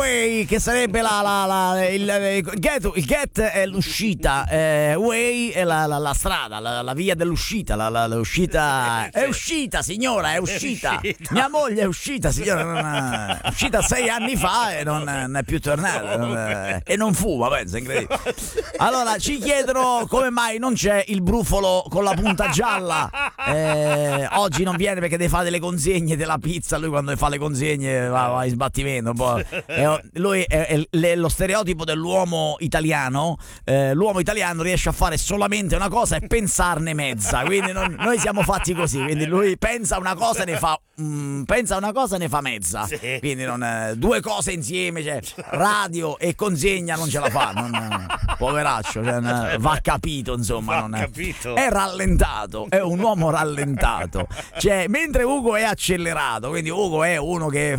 way, che sarebbe il get è l'uscita, way è la strada, la via dell'uscita, l'uscita è uscita, signora, è uscita. Mia moglie è uscita, signora, è uscita 6 anni fa e non è più tornata, e non fuma, pensa, incredibile. Allora ci chiedono come mai non c'è il brufolo con la punta gialla. Oggi non viene perché deve fare delle consegne della pizza. Lui quando fa le consegne va in sbattimento un po'. Lui è lo stereotipo dell'uomo italiano. L'uomo italiano riesce a fare solamente una cosa e pensarne mezza. Quindi noi siamo fatti così. Quindi lui pensa una cosa e ne fa mezza. Sì. Quindi due cose insieme, cioè radio e consegna non ce la fa. Poveraccio, va capito, insomma. Capito. È rallentato, è un uomo rallentato. Cioè, mentre Ugo è accelerato, quindi Ugo è uno che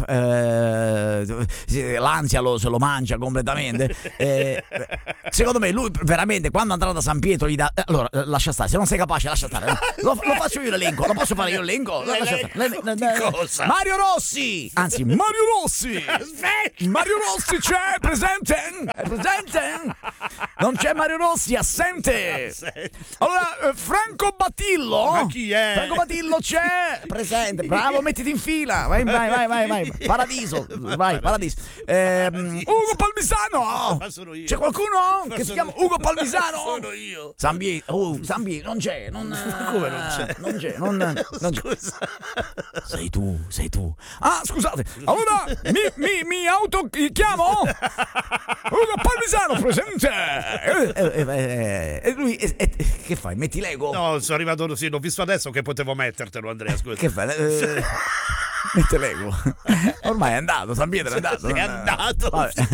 l'ansia se lo mangia completamente. Secondo me lui veramente quando andrà da San Pietro gli dà. Allora, lascia stare, se non sei capace lascia stare. Lo faccio io l'elenco, lo posso fare io l'elenco? Cosa? Mario Rossi! Anzi, Mario Rossi! Aspetta! Mario Rossi c'è, presente? È presente? Non c'è Mario Rossi, assente! Allora, Franco Battillo! Ma chi è? Franco Battillo c'è! Presente, bravo, mettiti in fila! Vai! Paradiso! Vai, Paradiso! Ugo Palmisano! Ma sono io. C'è qualcuno che si chiama Ugo Palmisano? Sono io. Sambi, non c'è, Come non c'è? Non c'è, non c'è. Scusa. Sei tu. Ah, scusate. Allora, mi autochiamo? Ugo Palmisano, presente. E lui, che fai? Metti l'ego? No, sono arrivato, sì, l'ho visto adesso che potevo mettertelo, Andrea, scusa. Che fai? Mette l'ego. Ormai è andato, San Pietro è andato. È andato.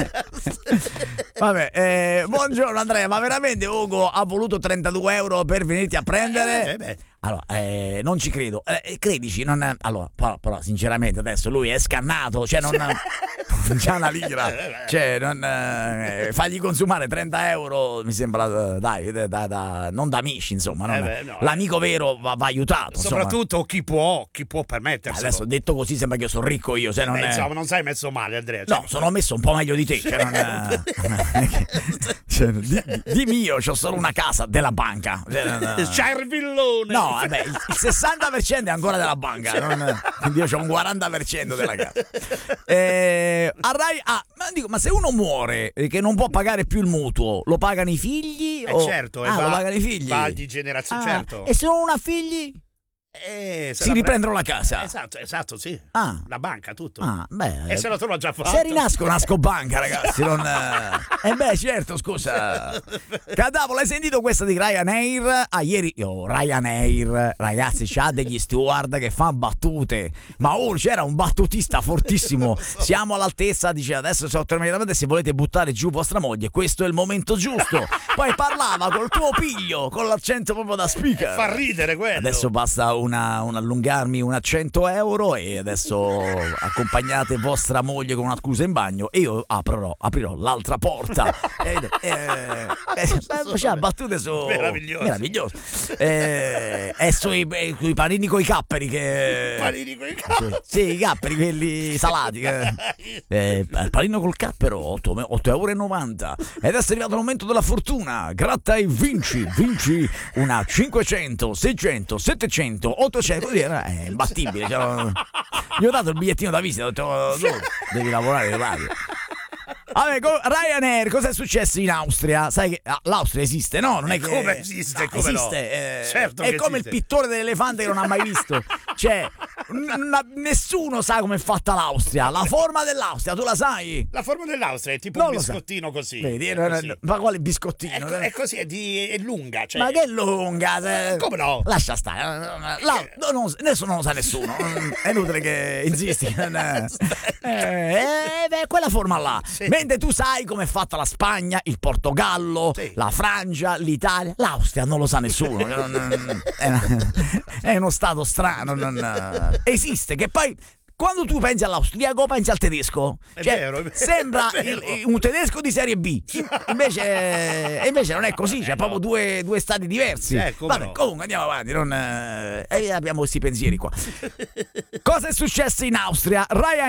Vabbè, buongiorno Andrea, ma veramente Ugo ha voluto 32 euro per venirti a prendere? Beh. Allora, non ci credo. Credici, allora, però sinceramente adesso lui è scannato, cioè non c'ha una lira, cioè fagli consumare 30 euro mi sembra, dai, non da amici, insomma, l'amico vero va aiutato. Soprattutto chi può permetterselo. Adesso detto così sembra che io sono ricco io, se non insomma, non sei messo male, Andrea. No, sono messo un po' meglio di te, dimmi io, c'ho solo una casa della banca. Cervillone. No, vabbè, il 60% è ancora della banca, quindi io c'ho un 40% della casa. Ma se uno muore che non può pagare più il mutuo, lo pagano i figli? Certo, lo pagano i figli. Va di generazione, certo. E se non ha figli? Si riprendono la casa. Esatto, sì. La banca, tutto. E se no tu l'ho già fatto. Se nasco banca, ragazzi. Certo, scusa. Cadavolo, hai sentito questa di Ryanair? Ieri Ryanair, ragazzi, c'ha degli steward che fanno battute. Ma c'era un battutista fortissimo. Siamo all'altezza, dice adesso se volete buttare giù vostra moglie, questo è il momento giusto. Poi parlava col tuo piglio, con l'accento proprio da speaker. Fa ridere quello. Adesso basta un allungarmi una 100 euro e adesso accompagnate vostra moglie con una scusa in bagno e io aprirò l'altra porta. Battute su meraviglioso. E sui panini coi capperi Panini coi capperi? Sì, i capperi, quelli salati. Il panino col cappero 8,90 €. Ed adesso è arrivato il momento della fortuna. Gratta e vinci una 500, 600, 700, 800, così è imbattibile. Gli ho dato il bigliettino da visita, ho detto devi lavorare in radio. Vabbè, Ryanair, cosa è successo in Austria? Sai che l'Austria esiste, no? Non è che come esiste? Come esiste. No? Certo è che come esiste. il pittore dell'elefante che non ha mai visto. Cioè, nessuno sa come è fatta l'Austria. La forma dell'Austria, tu la sai? La forma dell'Austria è tipo un biscottino così. Vedi, così. Ma quale biscottino? È così, è lunga. Cioè. Ma che lunga? Come no? Lascia stare. Adesso non lo sa nessuno. È inutile che insisti. Quella forma là. Sì. Mentre tu sai come è fatta la Spagna, il Portogallo, sì, la Francia, l'Italia, l'Austria non lo sa nessuno. È uno stato strano. Esiste, che poi quando tu pensi all'austriaco pensi al tedesco. È Cioè, vero, sembra è vero. un tedesco di serie B. Invece non è così, c'è proprio due stati diversi. Vabbè, comunque andiamo avanti, abbiamo questi pensieri qua. Cosa è successo in Austria?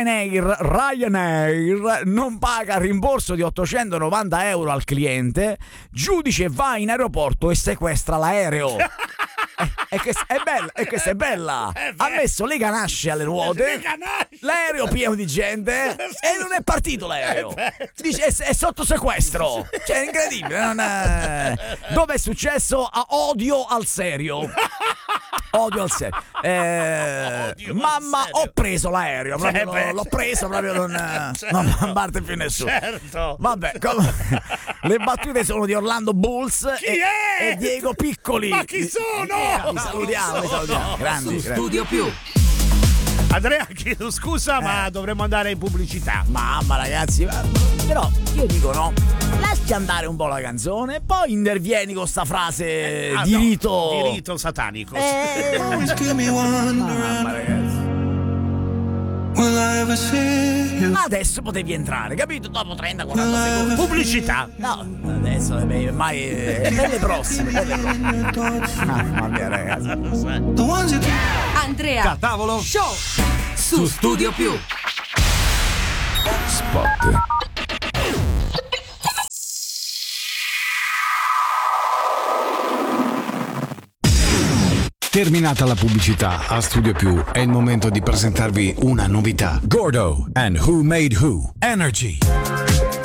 Ryanair non paga rimborso di 890 euro al cliente, giudice va in aeroporto e sequestra l'aereo. E questa è bella. Ha messo le ganasce alle ruote, l'aereo pieno di gente e non è partito l'aereo. Dice è sotto sequestro. Cioè, è incredibile. Dove è successo? A Odio al serio. Mamma, ho preso l'aereo. L'ho preso proprio, non parte più nessuno. Certo. Vabbè, le battute sono di Orlando Bulls e Diego Piccoli. Ma chi sono? Li salutiamo. Grandi. Studio Più. Andrea, chiedo scusa, ma dovremmo andare in pubblicità. Mamma, ragazzi, però io dico no, lasci andare un po' la canzone, poi intervieni con sta frase di rito satanico. Mamma, ragazzi. Adesso potevi entrare, capito? Dopo 30-40 secondi. Pubblicità. No, adesso ormai per le prossime. Mamma mia, ragazzi. Andrea Tavolo Show su Studio Più. Spot. Terminata la pubblicità, a Studio Più è il momento di presentarvi una novità. Gordo and Who Made Who Energy.